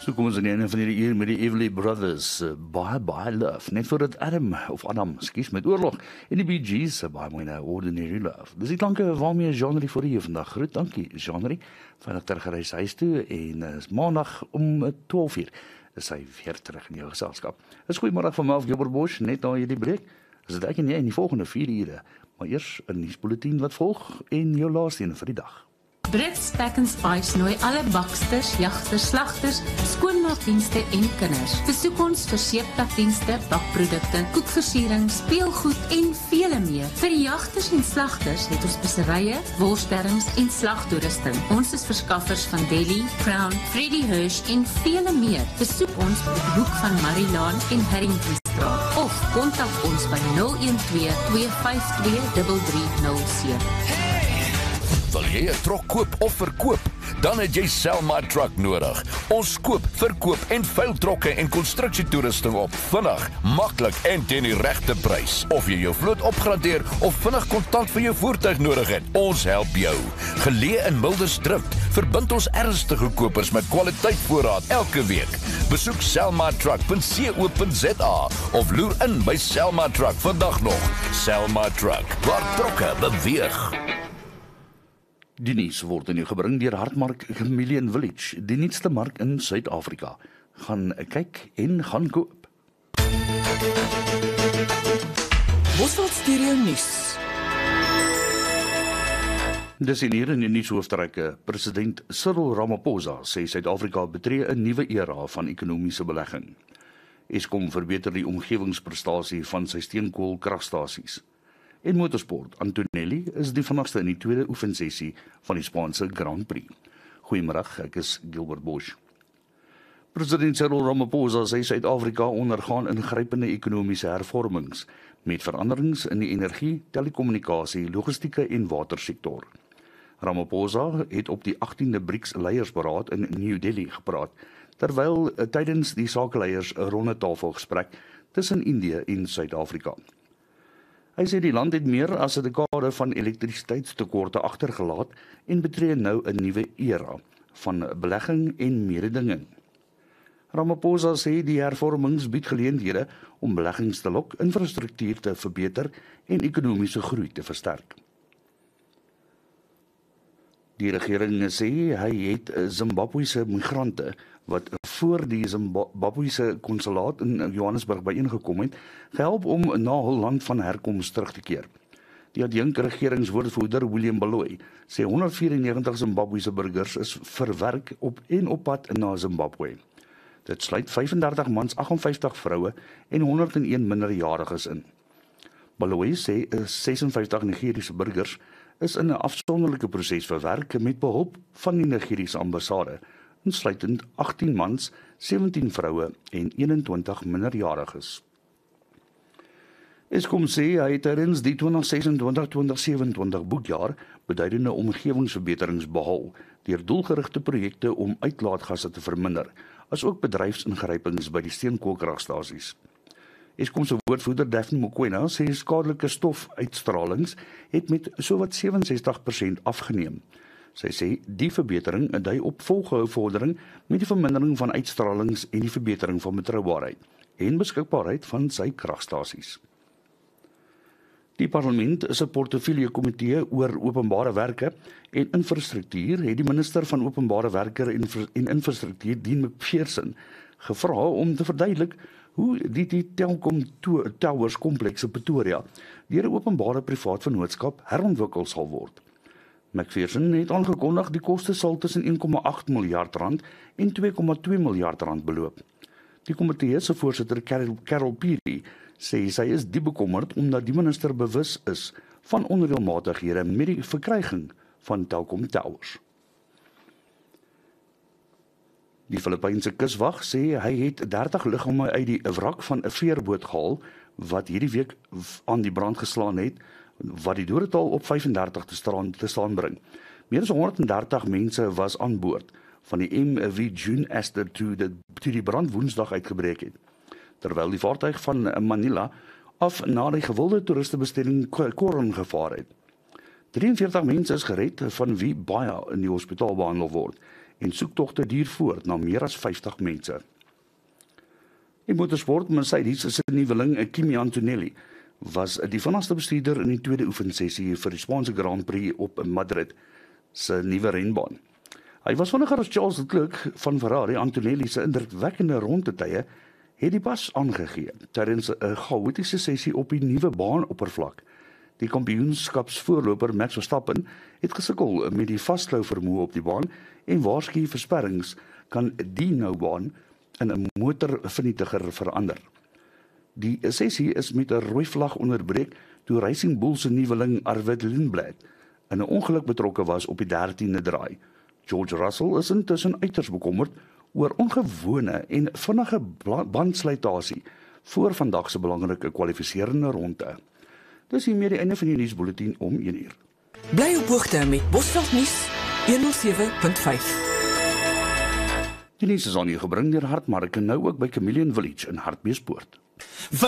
So kom ons in die einde van hierdie uur met die Everly Brothers, baie love. Net voordat Adam, met oorlog, en die Bee Gees, baie mooi nou, Ordinary Love. Dis die klanke waarmee Jean-Marie vir jou vandag groet. Dankie, Jean-Marie. Veilig teruggereis huis toe, en is maandag om 12 uur, is hy weer terug in jou geselskap. Is goeiemôre van Melf Gilbertbosch, net na hierdie breek. Is dit ek en jy in die volgende 4 ure, maar eers 'n nuusbulletin wat volg, en jou laaste een vir die dag. Brits Pack and Spice nooi alle baksters, jagters, slagters, skoonmaakdienste en kinders. Besoek ons vir seeptakdienste, bakprodukte, koekversiering, speelgoed en vele meer. Vir die jagters en slagters het ons speserye, worsderms en slagtoerusting. Ons is verskaffers van Deli, Crown, Freddy Hirsch en vele meer. Besoek ons op die hoek van Marilaan en Harringtonstraat of kontak ons by 012 252 3307. Wil jy 'n trok koop of verkoop? Dan het jy Selma Truck nodig. Ons koop, verkoop en veil trokke en konstruksietoerusting op. Vinnig, maklik en teen die regte prys. Of jy jou vloot opgradeer of vinnig kontant vir jou voertuig nodig het, ons help jou. Geleë in Mildersdrift, verbind ons ernstige kopers met kwaliteitvoorraad elke week. Besoek selmatruck.co.za of loer in by Selma Truck vandag nog. Selma Truck, waar trokke beweeg. Die nuus word in u gebring deur Hartmark Chameleon Village, die nuutste mark in Suid-Afrika. Gaan kyk en gaan koop. Bosveld Stereo Nuus. Dis hier in die nuushooftrekke. President Cyril Ramaphosa sê Suid-Afrika betree 'n nuwe era van ekonomiese belegging. Eskom verbeter die omgewingsprestasie van sy steenkoolkragstasies. En motorsport, Antonelli is die vinnigste in die tweede oefensessie van die Spaanse Grand Prix. Goeiemiddag, ek is Gilbert Bosch. President Cyril Ramaphosa sê Suid-Afrika ondergaan ingrypende ekonomiese hervormings met veranderings in die energie, telekommunikasie, logistieke en watersektor. Ramaphosa het op die 18de BRICS-leiersberaad in New Delhi gepraat, terwyl tydens die sakeleiers 'n ronde tafelgesprek tussen Indië en Suid-Afrika. Hy sê die land het meer as 'n dekade van elektrisiteitstekorte agtergelaat en betree nou 'n nuwe era van belegging en mededinging. Ramaphosa sê die hervormings bied geleenthede om beleggings te lok, infrastruktuur te verbeter en ekonomiese groei te versterk. Die regering sê hy het Zimbabwese migrante wat voor die Zimbabwese konsulaat in Johannesburg byeengekom het, gehelp om na hul land van herkoms terug te keer. Die adjunk regeringswoordvoerder William Baloyi sê 194 Zimbabwese burgers is verwerk op pad na Zimbabwe. Dit sluit 35 mans, 58 vroue en 101 minderjariges in. Baloyi sê 56 Nigeriese burgers is in 'n afsonderlike proses verwerk met behulp van die Nigeriese ambassade, insluitend 18 mans, 17 vroue en 21 minderjariges. Eskom sê hy het tydens die 2026-2027 boekjaar beduidende omgewingsverbeterings behaal deur doelgerigte projekte om uitlaatgasse te verminder, asook bedryfsingrypings by die steenkoolkragstasies. Eskom se woordvoerder Daphne Mokoena sê skadelike stofuitstralings het met sowat 67% afgeneem. Sy sê die verbetering dui op volgehou vordering met die vermindering van uitstralings en die verbetering van betroubaarheid en beskikbaarheid van sy kragstasies. Die parlement is 'n portefeulje komitee oor openbare werke en infrastruktuur het die minister van openbare werke en infrastruktuur Dean McPherson gevra om te verduidelik hoe die Telkom Towers kompleks in Pretoria deur 'n openbare privaat vennootskap herontwikkel sal word. McPherson het aangekondig die koste sal tussen 1,8 miljard rand en 2,2 miljard rand beloop. Die komitee se voorsitter Carol Peary sê sy is diep bekommerd omdat die minister bewus is van onreëlmatighede met die verkryging van Telkom Towers. Die Filippynse kuswag sê hy het 30 liggame uit die wrak van 'n veerboot gehaal wat hierdie week aan die brand geslaan het, wat die dodetal op 35 te staan bring. Meer as 130 mense was aan boord van die MV June Aster toe die brand Woensdag uitgebreek het, terwyl die vaartuig van Manila af na die gewilde toeristebestelling Coron gevaar het. 43 mense is gered, van wie baie in die hospitaal behandel word, en soektogte duur voort na meer as 50 mense. In motorsport, Mercedes se nuweling Kimi Antonelli was die vinnigste bestuurder in die tweede oefensessie vir die Spaanse Grand Prix op Madrid se nuwe renbaan. Hy was vinniger as Charles Leclerc van Ferrari. Antonelli se indrukwekkende rondetye het die pas aangegee tydens 'n chaotiese sessie op die nuwe baanoppervlak. Die kampioenskapsvoorloper Max Verstappen het gesukkel met die vasklou vermoë op die baan en waarsku versperrings kan die noubaan in 'n motorvernietiger verander. Die sessie is met 'n rooi vlag onderbreek toe Racing Bull se nuweling Arvid Lindblad in 'n ongeluk betrokke was op die 13de draai. George Russell is intussen uiters bekommerd oor ongewone en vinnige bandslytasie voor vandag se belangrike kwalifiserende ronde. Dis hiermee die einde van die nuusbulletin om 1:00. Bly op hoogte met Bosveld nuus 107.5. Die nuus is aan u gebring deur Hartmark en nou ook by Chameleon Village in Hartbeespoort.